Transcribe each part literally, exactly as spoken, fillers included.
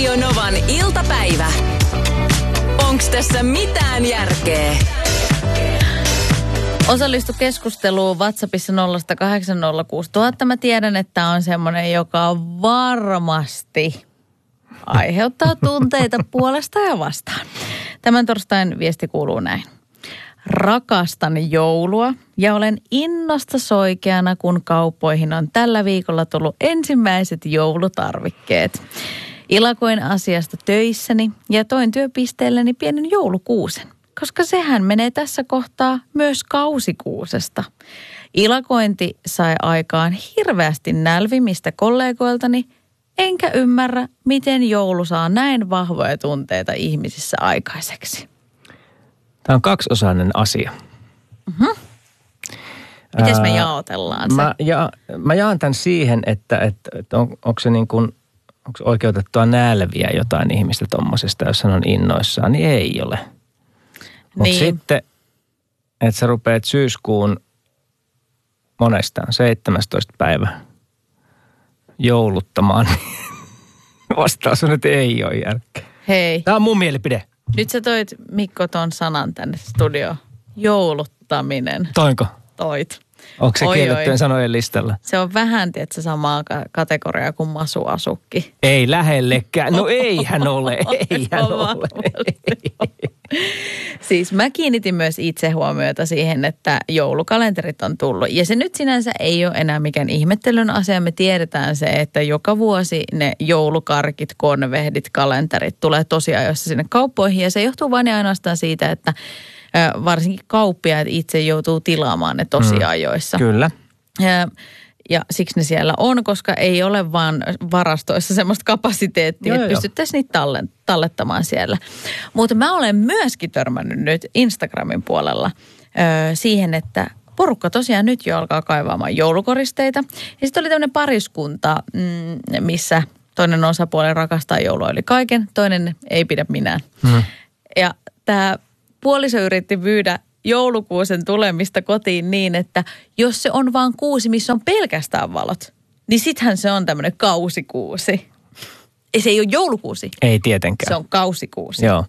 Radio Novan iltapäivä. Onks tässä mitään järkeä? Osallistu keskusteluun WhatsAppissa nolla kahdeksan nolla kuusi nolla nolla nolla. Mä tiedän, että on semmoinen, joka varmasti aiheuttaa tunteita puolesta ja vastaan. Tämän torstain viesti kuuluu näin. Rakastan joulua ja olen innosta soikeana, kun kauppoihin on tällä viikolla tullut ensimmäiset joulutarvikkeet. Ilakoin asiasta töissäni ja toin työpisteelleni pienen joulukuusen, koska sehän menee tässä kohtaa myös kausikuusesta. Ilakointi sai aikaan hirveästi nälvimistä kollegoiltani, enkä ymmärrä, miten joulu saa näin vahvoja tunteita ihmisissä aikaiseksi. Tämä on kaksiosainen asia. Mm-hmm. Miten me jaotellaan se? Mä, ja, mä jaan tämän siihen, että, että, että on, onko se niin kuin, onko se oikeutettua nälviä jotain ihmistä tommosesta, jos hän on innoissaan, niin ei ole. Mutta niin. Sitten, että sä rupeat syyskuun monestaan seitsemästoista päivä jouluttamaan, niin vastaus on, että ei ole järkeä. Hei. Tämä on mun mielipide. Nyt sä toit, Mikko, ton sanan tänne studioon. Jouluttaminen. Toinko? Toit. Onko se oi, kiellettyjen oi. sanojen listalla? Se on vähän, tiedätkö, samaa kategoriaa kuin masuasukki. Ei lähellekään. No eihän ole. Eihän ole. Siis mä kiinnitin myös itse huomiota siihen, että joulukalenterit on tullut. Ja se nyt sinänsä ei ole enää mikään ihmettelyn asia. Me tiedetään se, että joka vuosi ne joulukarkit, konvehdit, kalenterit tulee tosiajoissa sinne kauppoihin. Ja se johtuu vain ja ainoastaan siitä, että varsinkin kauppiaat itse joutuu tilaamaan ne tosiajoissa. Mm, kyllä. Ja, ja siksi ne siellä on, koska ei ole vaan varastoissa semmoista kapasiteettia, joo, että joo. pystyttäisiin niitä tallen, tallettamaan siellä. Mutta mä olen myöskin törmännyt nyt Instagramin puolella ö, siihen, että porukka tosiaan nyt jo alkaa kaivaamaan joulukoristeita. Ja sitten oli tämmöinen pariskunta, mm, missä toinen osapuoli rakastaa joulua yli kaiken, toinen ei pidä minään. Mm. Ja tämä puoliso yritti myydä joulukuusen tulemista kotiin niin, että jos se on vaan kuusi, missä on pelkästään valot, niin sittenhän se on tämmöinen kausikuusi. Ei, se ei ole joulukuusi. Ei tietenkään. Se on kausikuusi. Joo.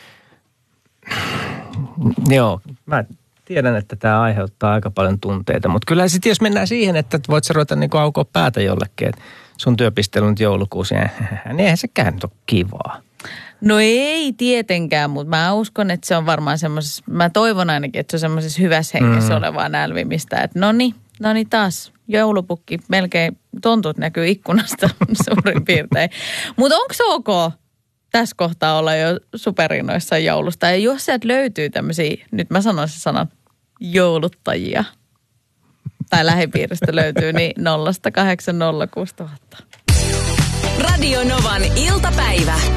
Joo, mä tiedän, että tämä aiheuttaa aika paljon tunteita, mutta kyllä sitten jos mennään siihen, että voit sä ruveta niinku aukoa päätä jollekin, että sun työpisteellä on nyt joulukuusi, niin eihän sekään nyt ole kivaa. No ei tietenkään, mutta mä uskon, että se on varmaan semmoisessa, mä toivon ainakin, että se on semmoisessa hyvässä hengessä mm. olevaa nälvimistä. Että no niin, no niin taas, joulupukki, melkein tontut näkyy ikkunasta suurin piirtein. Mutta onko se ok tässä kohtaa olla jo superinnoissaan joulusta? Ja jos sieltä löytyy tämmöisiä, nyt mä sanon sen sanan, jouluttajia, tai lähipiiristä löytyy, niin nolla kahdeksan nolla kuusi nolla nolla nolla. Radio Novan iltapäivä.